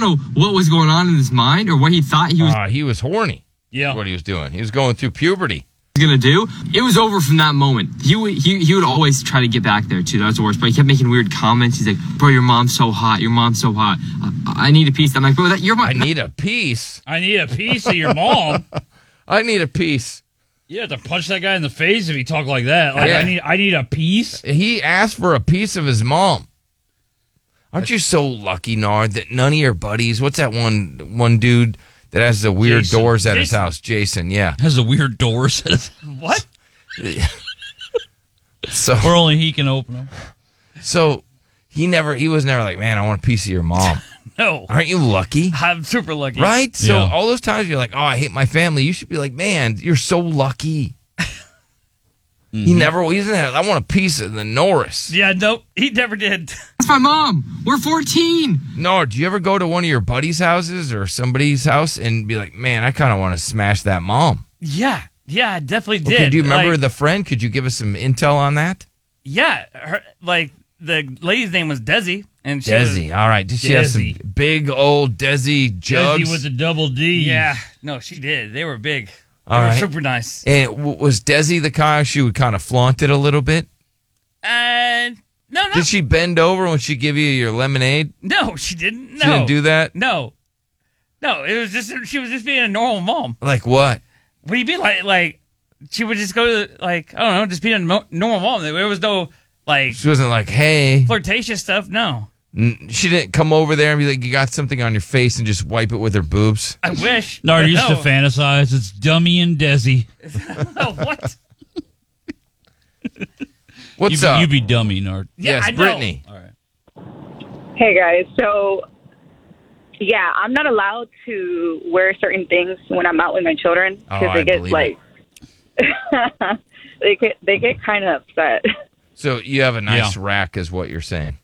know what was going on in his mind or what he thought he was horny. Yeah. What he was doing. He was going through puberty. Gonna do. It was over from that moment. He would always try to get back there too. That was the worst. But he kept making weird comments. He's like, "Bro, your mom's so hot. Your mom's so hot. I need a piece." I'm like, "Bro, you're my." I need a piece. I need a piece of your mom. I need a piece. You have to punch that guy in the face if he talk like that. Like, Yeah. I need a piece. He asked for a piece of his mom. Aren't you so lucky, Nard, that none of your buddies? What's that one dude that has the weird doors at his house? Jason, yeah. Has the weird doors at his What? So where only he can open them. So he was never like, man, I want a piece of your mom. No. Aren't you lucky? I'm super lucky. Right? So Yeah. all those times you're like, oh, I hate my family. You should be like, man, you're so lucky. He doesn't have, I want a piece of the Norris. Yeah, no, he never did. That's my mom. We're 14. No, do you ever go to one of your buddies' houses or somebody's house and be like, man, I kind of want to smash that mom? Yeah, I definitely did. Okay, do you remember Like, the friend? Could you give us some intel on that? Yeah, the lady's name was Desi, and she Desi, all right. Did she have some Desi. big old Desi jugs? Desi with a double D. Yeah, no, she did. They were big. They All were right. super nice. And was Desi the kind she would kind of flaunt it a little bit? No, Did she bend over when she give you your lemonade? no, she didn't. No, She didn't do that? No, it was just she was just being a normal mom. Like what? What do you mean? Like she would just go to I don't know, just being a normal mom. There was no She wasn't like, hey. flirtatious stuff. No, She didn't come over there and be like, you got something on your face and just wipe it with her boobs. I wish. Nard but used to fantasize. It's Dummy and Desi. Oh, what? What's up? You be Dummy, Nard. Yeah, yes, I know. Brittany. All right. Hey guys, so yeah, I'm not allowed to wear certain things when I'm out with my children because I they get believe like they get kind of upset. So you have a nice rack is what you're saying.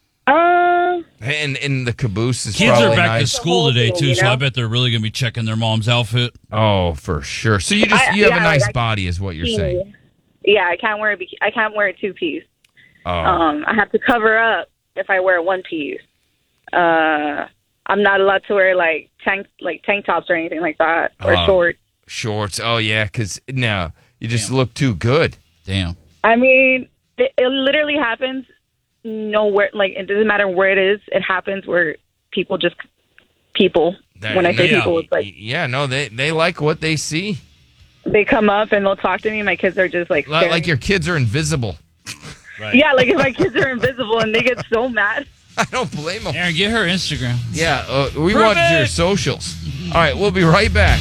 And the caboose is Kids probably are back nice. to school today too, You so I know? bet they're really gonna be checking their mom's outfit. Oh, for sure. So you have a nice body is what you're saying. Yeah, I can't wear a two piece. Oh. I have to cover up if I wear one piece. I'm not allowed to wear like tank tops or anything like that or shorts. Shorts. Oh yeah, because no, you just look too good. Damn. I mean, it literally happens nowhere. Like, it doesn't matter where it is. It happens where people. When I say people, it's like they like what they see. they come up and they'll talk to me. My kids are just like staring. Like your kids are invisible. Right. Yeah, like if my kids are invisible and they get so mad. I don't blame them. Aaron, get her Instagram. Yeah, we want your socials. All right, we'll be right back.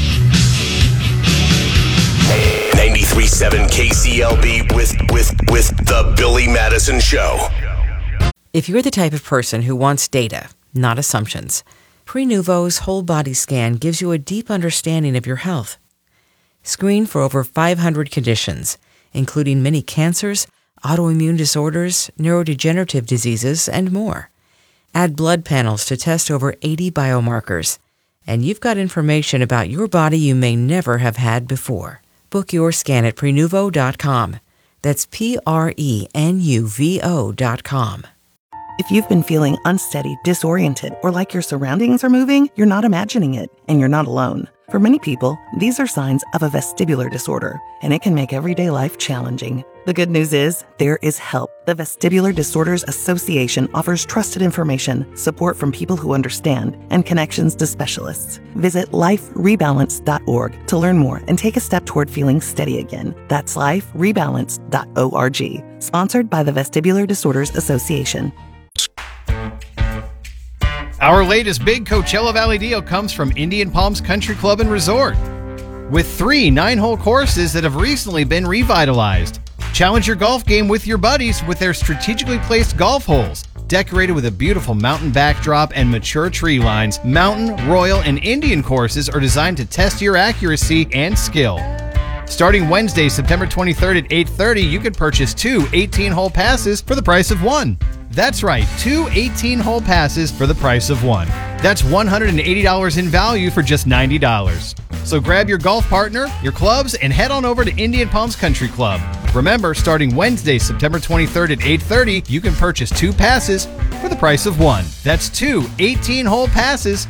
93.7 KCLB with the Billy Madison Show. If you're the type of person who wants data, not assumptions, Prenuvo's whole body scan gives you a deep understanding of your health. Screen for over 500 conditions, including many cancers, autoimmune disorders, neurodegenerative diseases, and more. Add blood panels to test over 80 biomarkers, and you've got information about your body you may never have had before. Book your scan at Prenuvo.com. That's Prenuvo.com. If you've been feeling unsteady, disoriented, or like your surroundings are moving, you're not imagining it, and you're not alone. For many people, these are signs of a vestibular disorder, and it can make everyday life challenging. The good news is, there is help. The Vestibular Disorders Association offers trusted information, support from people who understand, and connections to specialists. Visit liferebalance.org to learn more and take a step toward feeling steady again. That's liferebalance.org. Sponsored by the Vestibular Disorders Association. Our latest big Coachella Valley deal comes from Indian Palms Country Club and Resort. With 3 9-hole courses that have recently been revitalized. Challenge your golf game with your buddies with their strategically placed golf holes. Decorated with a beautiful mountain backdrop and mature tree lines, mountain, royal, and Indian courses are designed to test your accuracy and skill. Starting Wednesday, September 23rd at 8:30, you can purchase 2 18-hole passes for the price of 1. That's right, 2 18-hole passes for the price of 1. That's $180 in value for just $90. So grab your golf partner, your clubs, and head on over to Indian Palms Country Club. Remember, starting Wednesday, September 23rd at 8:30, you can purchase 2 passes for the price of 1. That's 2 18-hole passes